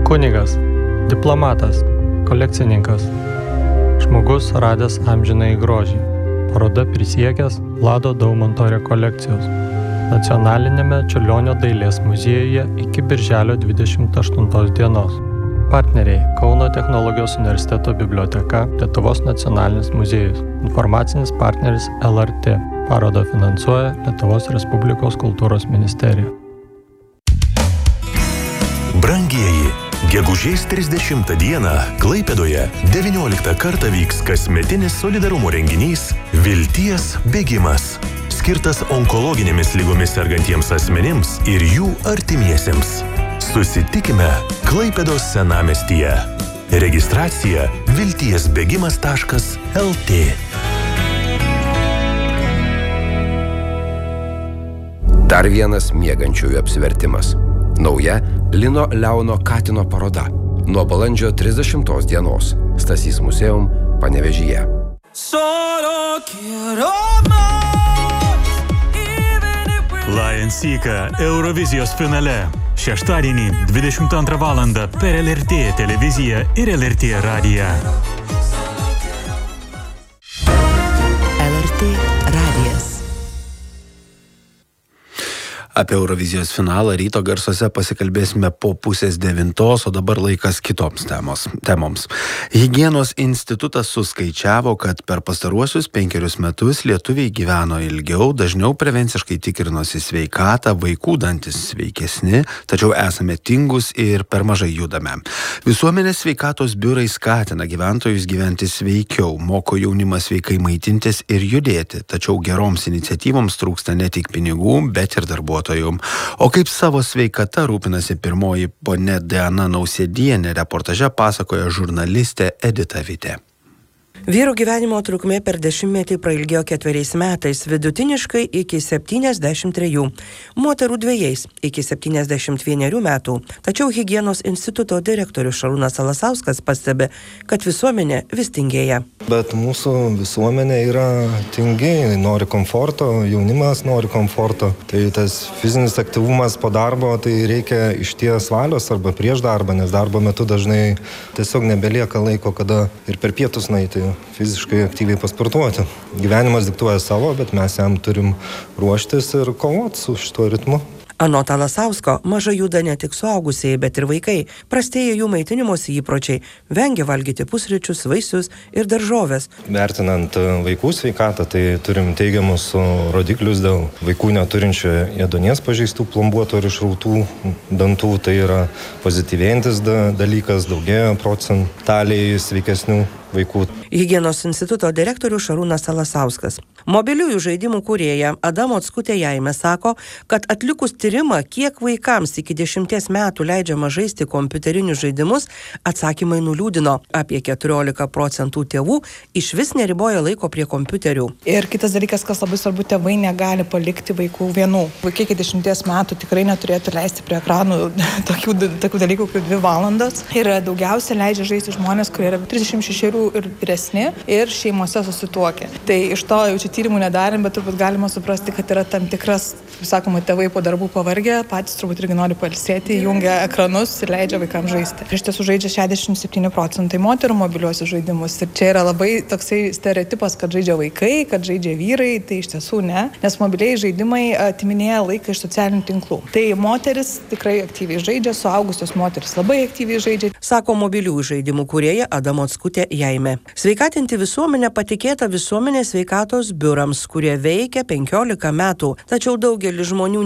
Kunigas, diplomatas, kolekcininkas, žmogus radęs amžinąjį grožį. Paroda prisiekęs Vlado Daumanto rekolekcijos. Nacionalinėme Čiurlionio dailės muziejuje iki birželio 28 dienos. Partneriai Kauno technologijos universiteto biblioteka, Lietuvos nacionalinis muziejus. Informacinis partneris LRT. Parodą finansuoja Lietuvos Respublikos kultūros ministerija. Brangieji, gegužės 30 dieną Klaipėdoje 19 kartą vyks kasmetinis solidarumo renginys Vilties bėgimas, skirtas onkologinėmis ligomis sergantiems asmenims ir jų artimiesiems. Susitikime Klaipėdos senamiestyje. Registracija viltiesbėgimas.lt. Dar vienas miegančiųjų apsivertimas. Nauja Lino Leono Katino paroda. Nuo balandžio 30 dienos. Stasys Museum, Panevėžyje. Lion Seeka Eurovizijos finale. Šeštadienį 22 valandą per LRT televiziją ir LRT radiją. LRT radijas. Apie Eurovizijos finalą ryto garsuose pasikalbėsime po 8:30, o dabar laikas kitoms temoms. Higienos institutas suskaičiavo, kad per pastaruosius 5 metus lietuviai gyveno ilgiau, dažniau prevenciškai tikrinosi sveikatą, vaikų dantys sveikesni, tačiau esame tingūs ir per mažai judame. Visuomenės sveikatos biurai skatina gyventojus gyventi sveikiau, moko jaunimą sveikai maitintis ir judėti, tačiau geroms iniciatyvoms trūksta ne tik pinigų, bet ir darbuotojų. O kaip savo sveikata rūpinasi pirmoji ponia Diana Nausėdienė, reportaže pasakoja žurnalistė Edita Vitė. Vyrų gyvenimo trukmė per 10-metį prailgėjo 4 metais, vidutiniškai iki 73, moterų 2 iki 71 metų. Tačiau Higienos instituto direktorius Šarūnas Salasauskas pastebi, kad visuomenė vis tingėja. Bet mūsų visuomenė yra tingi, nori komforto, jaunimas nori komforto. Tai tas fizinis aktyvumas po darbo, tai reikia išties valios arba prieš darbą, nes darbo metu dažnai tiesiog nebelieka laiko, kada ir per pietus nueiti fiziškai aktyviai pasportuoti. Gyvenimas diktuoja savo, bet mes jam turim ruoštis ir kovoti su šituo ritmu. Anot Alasausko, mažai juda ne tik suaugusieji, bet ir vaikai. Prastėja jų maitinimosi įpročiai, vengia valgyti pusryčius, vaisius ir daržoves. Vertinant vaikų sveikatą, tai turim teigiamus rodiklius dėl vaikų neturinčių ėduonies pažeistų, plombuotų ir išrautų dantų. Tai yra pozityvėjantis dalykas, daugėja procentaliai sveikesnių vaikų. Higienos instituto direktorius Šarūnas Salasauskas. Mobiliųjų žaidimų kūrėja Adamo Atskutė Jaime sako, kad atlikus tyrimą, kiek vaikams iki 10 metų leidžiama žaisti kompiuterinius žaidimus, atsakymai nuliūdino. Apie 14% tėvų iš vis neriboja laiko prie kompiuterių. Ir kitas dalykas, kas labai svarbu, tėvai negali palikti vaikų vienų. Vaikai iki 10 metų tikrai neturėtų leisti prie ekranų tokių dalykų kaip 2 valandos. Ir daugiausia leidžia žaisti žmonės, kurie yra 36 ir vyresni ir šeimose susituokę. Tai iš to jau čia tyrimų nedarėm, bet turbūt galima suprasti, kad yra tam tikras, sakoma, tėvai po darbų pavargę, patys turbūt irgi nori pailsėti, jungia ekranus ir leidžia vaikams žaisti. Iš tiesų žaidžia 67% moterų mobiliuosius žaidimus. Ir čia yra labai toksai stereotipas, kad žaidžia vaikai, kad žaidžia vyrai, tai iš tiesų ne, nes mobiliai žaidimai atiminėja laiką iš socialinių tinklų. Tai moteris tikrai aktyviai žaidžia, suaugusios moteris labai aktyviai žaidžia. Sako mobiliųjų žaidimų kūrėja Adamo Atskutė Jaime. Sveikatinti visuomenę patikėta visuomenės sveikatos biurams, kurie veikia 15 metų, tačiau daugelis žmonių